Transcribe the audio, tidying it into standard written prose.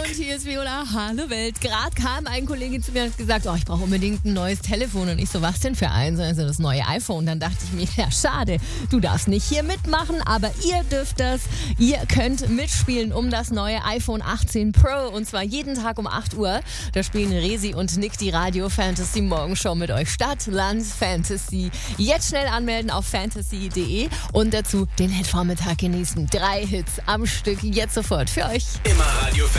hier ist Viola. Hallo Welt. Gerade kam ein Kollege zu mir und hat gesagt, ich brauche unbedingt ein neues Telefon. Und ich so, was denn für eins? Also das neue iPhone. Dann dachte ich mir, ja schade, du darfst nicht hier mitmachen, aber ihr dürft das. Ihr könnt mitspielen um das neue iPhone 18 Pro und zwar jeden Tag um 8 Uhr. Da spielen Resi und Nick die Radio Fantasy Morgenshow mit euch. Stadt, Land, Fantasy. Jetzt schnell anmelden auf fantasy.de und dazu den Hitvormittag genießen. 3 Hits am Stück jetzt sofort für euch. Immer Radio